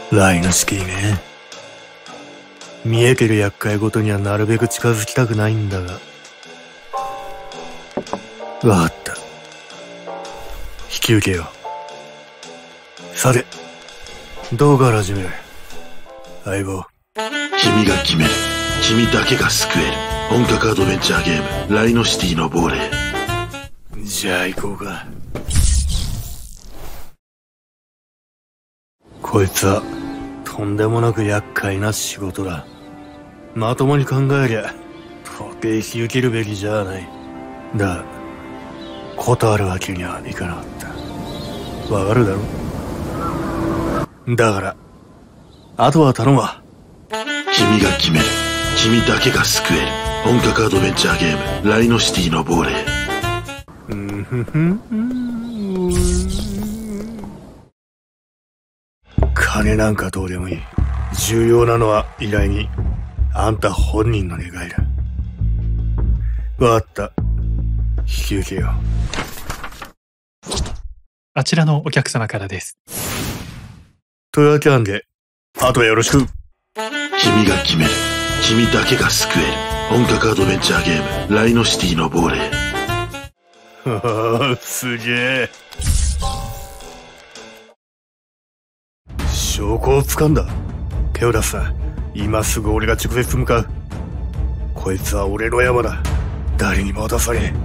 ライノシティね。見えてる厄介ごとにはなるべく近づきたくないんだが。わかった。引き受けよう。さて、どうから始める？相棒。 君が決める。君だけが救える。本格アドベンチャーゲーム、ライノシティの亡霊。 じゃあ行こうか。こいつは、とんでもなく厄介な仕事だ。まともに考えりゃ、到底引き受けるべきじゃない。だが、断るわけにはいかなかった。わかるだろ？だから、あとは頼むわ。 君が決める。君だけが救える。本格アドベンチャーゲーム、ライノシティの亡霊。 金なんかどうでもいい。重要なのは依頼人、あんた本人の願いだ。わかった。引き受けよう。 あちらのお客様からです。 というわけなんで、あとはよろしく。 君が決める。君だけが救える。本格アドベンチャーゲーム、ライノシティの亡霊。 すげえ。証拠を掴んだ。手を出すな。今すぐ俺が直接向かう。こいつは俺の山だ。誰にも渡さねえ。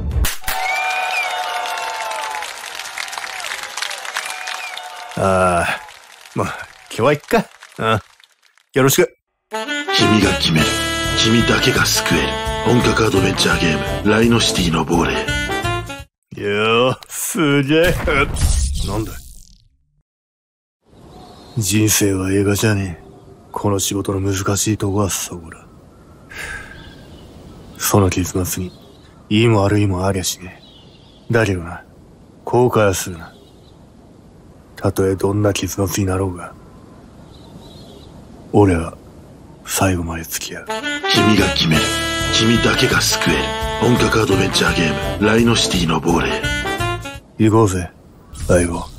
まあ、今日はいっか。よろしく。 君が決める。君だけが救える。本格アドベンチャーゲーム、ライノシティの亡霊。 すげえ。なんだ？人生は映画じゃねえ。この仕事の難しいとこはそこだ。その結末に、いいも悪いもありゃしねえ。だけどな、後悔はするな。たとえどんな結末になろうが、俺は最後まで付き合う。 君が決める。君だけが救える。本格アドベンチャーゲーム、ライノシティの亡霊。 行こうぜ、相棒。